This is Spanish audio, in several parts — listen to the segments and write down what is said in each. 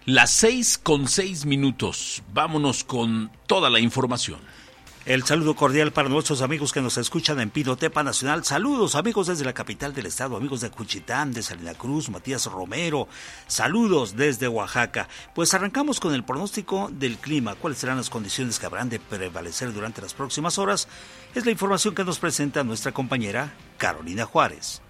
Las 6:06. Vámonos con toda la información. El saludo cordial para nuestros amigos que nos escuchan en Pinotepa Nacional. Saludos amigos desde la capital del estado, amigos de Cuchitán, de Salina Cruz, Matías Romero. Saludos desde Oaxaca. Pues arrancamos con el pronóstico del clima. ¿Cuáles serán las condiciones que habrán de prevalecer durante las próximas horas? Es la información que nos presenta nuestra compañera Carolina Juárez.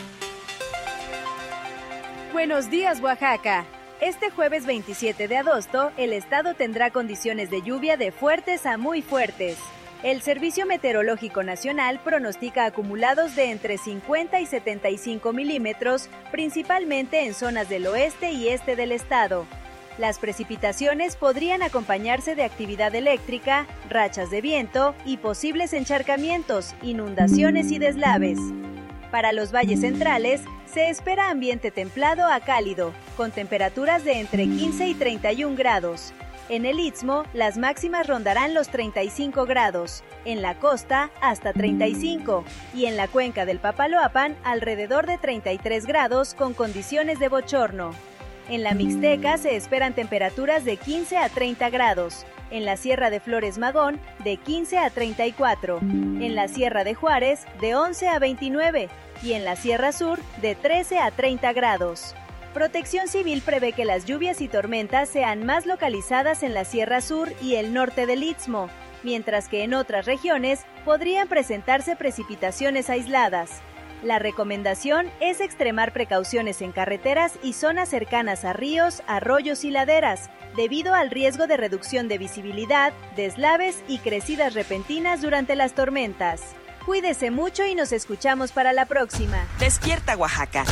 Buenos días, Oaxaca. Este jueves 27 de agosto, el estado tendrá condiciones de lluvia de fuertes a muy fuertes. El Servicio Meteorológico Nacional pronostica acumulados de entre 50 y 75 milímetros, principalmente en zonas del oeste y este del estado. Las precipitaciones podrían acompañarse de actividad eléctrica, rachas de viento y posibles encharcamientos, inundaciones y deslaves. Para los valles centrales, se espera ambiente templado a cálido, con temperaturas de entre 15 y 31 grados. En el Istmo, las máximas rondarán los 35 grados, en la costa hasta 35, y en la cuenca del Papaloapan alrededor de 33 grados con condiciones de bochorno. En la Mixteca se esperan temperaturas de 15 a 30 grados, en la Sierra de Flores Magón de 15 a 34, en la Sierra de Juárez de 11 a 29 y en la Sierra Sur de 13 a 30 grados. Protección Civil prevé que las lluvias y tormentas sean más localizadas en la Sierra Sur y el norte del Istmo, mientras que en otras regiones podrían presentarse precipitaciones aisladas. La recomendación es extremar precauciones en carreteras y zonas cercanas a ríos, arroyos y laderas, debido al riesgo de reducción de visibilidad, deslaves y crecidas repentinas durante las tormentas. Cuídese mucho y nos escuchamos para la próxima. Despierta, Oaxaca.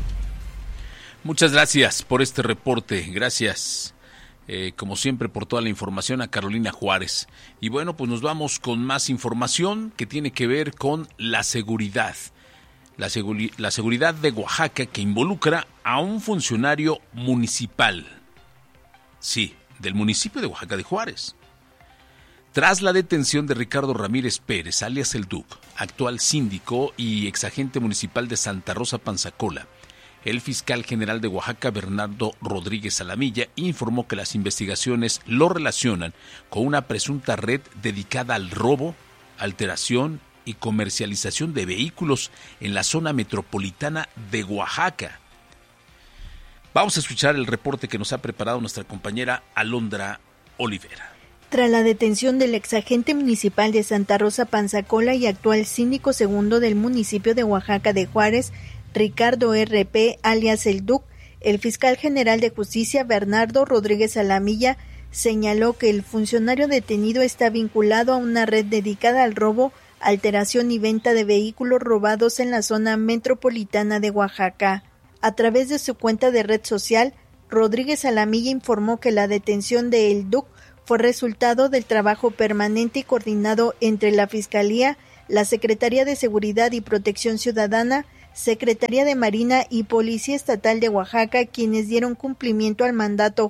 Muchas gracias por este reporte. Gracias, como siempre, por toda la información a Carolina Juárez. Y bueno, pues nos vamos con más información que tiene que ver con la seguridad. La seguridad de Oaxaca, que involucra a un funcionario municipal. Sí, del municipio de Oaxaca de Juárez. Tras la detención de Ricardo Ramírez Pérez, alias El Duc, actual síndico y exagente municipal de Santa Rosa Panzacola, el fiscal general de Oaxaca, Bernardo Rodríguez Alamilla, informó que las investigaciones lo relacionan con una presunta red dedicada al robo, alteración y comercialización de vehículos en la zona metropolitana de Oaxaca. Vamos a escuchar el reporte que nos ha preparado nuestra compañera Alondra Olivera. Tras la detención del exagente municipal de Santa Rosa Panzacola y actual síndico segundo del municipio de Oaxaca de Juárez, Ricardo R.P., alias El Duc, el fiscal general de justicia Bernardo Rodríguez Alamilla señaló que el funcionario detenido está vinculado a una red dedicada al robo, alteración y venta de vehículos robados en la zona metropolitana de Oaxaca. A través de su cuenta de red social, Rodríguez Alamilla informó que la detención de El Duc fue resultado del trabajo permanente y coordinado entre la Fiscalía, la Secretaría de Seguridad y Protección Ciudadana, Secretaría de Marina y Policía Estatal de Oaxaca, quienes dieron cumplimiento al mandamiento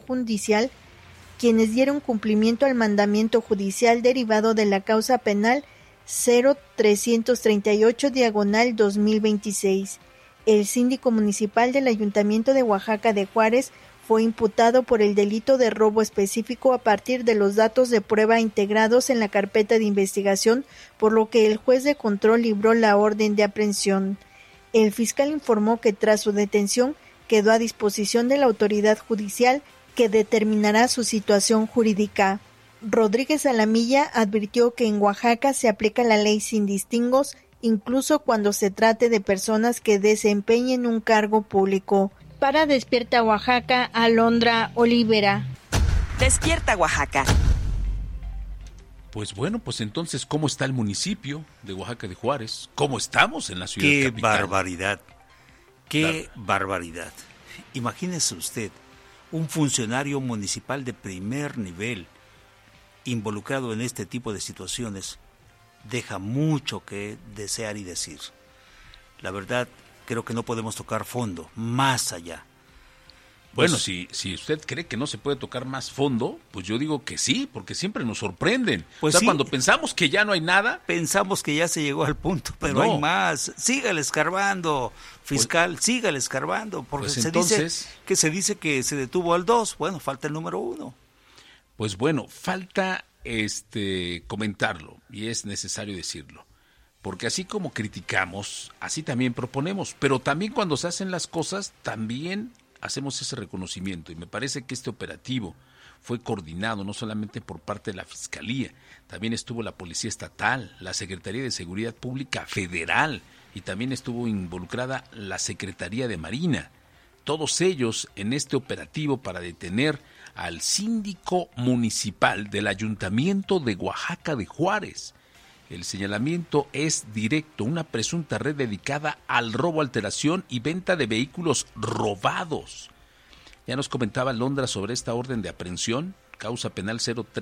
judicial derivado de la causa penal 0338/2026. El síndico municipal del Ayuntamiento de Oaxaca de Juárez fue imputado por el delito de robo específico a partir de los datos de prueba integrados en la carpeta de investigación, por lo que el juez de control libró la orden de aprehensión. El fiscal informó que tras su detención quedó a disposición de la autoridad judicial que determinará su situación jurídica. Rodríguez Alamilla advirtió que en Oaxaca se aplica la ley sin distingos, incluso cuando se trate de personas que desempeñen un cargo público. Para Despierta Oaxaca, Alondra Olivera. Despierta Oaxaca. Pues bueno, pues entonces, ¿cómo está el municipio de Oaxaca de Juárez? ¿Cómo estamos en la ciudad capital? ¡Qué barbaridad! ¡Qué barbaridad! Imagínese usted, un funcionario municipal de primer nivel involucrado en este tipo de situaciones deja mucho que desear y decir. La verdad, creo que no podemos tocar fondo, más allá. Bueno, si usted cree que no se puede tocar más fondo, pues yo digo que sí, porque siempre nos sorprenden. Pues o sea, sí. Cuando pensamos que ya no hay nada... Pensamos que ya se llegó al punto, pero no. hay más. Sígale escarbando, fiscal, sígale escarbando, porque pues se entonces, dice que se detuvo al 2. Bueno, falta el número 1. Pues bueno, falta comentarlo, y es necesario decirlo. Porque así como criticamos, así también proponemos. Pero también cuando se hacen las cosas, también hacemos ese reconocimiento, y me parece que este operativo fue coordinado no solamente por parte de la Fiscalía, también estuvo la Policía Estatal, la Secretaría de Seguridad Pública Federal, y también estuvo involucrada la Secretaría de Marina. Todos ellos en este operativo para detener al síndico municipal del Ayuntamiento de Oaxaca de Juárez. El señalamiento es directo, una presunta red dedicada al robo, alteración y venta de vehículos robados. Ya nos comentaba Londra sobre esta orden de aprehensión, causa penal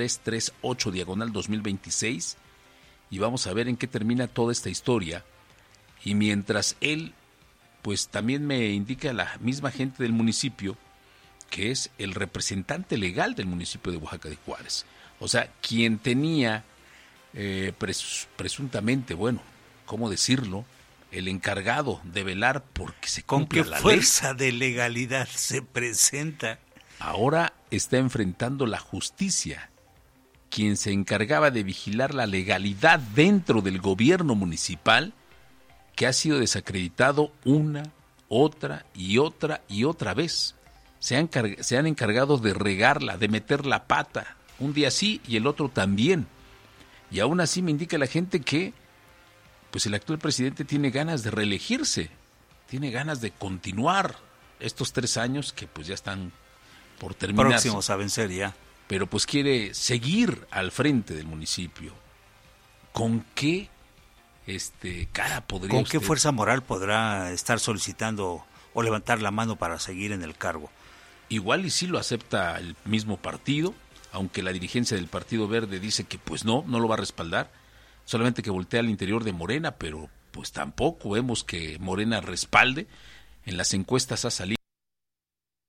0338/2026, y vamos a ver en qué termina toda esta historia. Y mientras él, pues también me indica la misma gente del municipio, que es el representante legal del municipio de Oaxaca de Juárez. O sea, quien tenía presuntamente, bueno, ¿cómo decirlo?, el encargado de velar porque se cumpla la ley. ¿Con qué fuerza de legalidad se presenta? Ahora está enfrentando la justicia, quien se encargaba de vigilar la legalidad dentro del gobierno municipal, que ha sido desacreditado una, otra y otra y otra vez. Se han encargado de regarla, de meter la pata, un día sí y el otro también. Y aún así me indica la gente que pues el actual presidente tiene ganas de reelegirse, tiene ganas de continuar estos 3 años que pues ya están por terminar. Próximos a vencer ya. Pero pues quiere seguir al frente del municipio. ¿Con qué cara podría ¿Con usted? qué fuerza moral podrá estar solicitando o levantar la mano para seguir en el cargo? Igual y sí lo acepta el mismo partido, aunque la dirigencia del Partido Verde dice que pues no lo va a respaldar, solamente que voltea al interior de Morena, pero pues tampoco vemos que Morena respalde. En las encuestas ha salido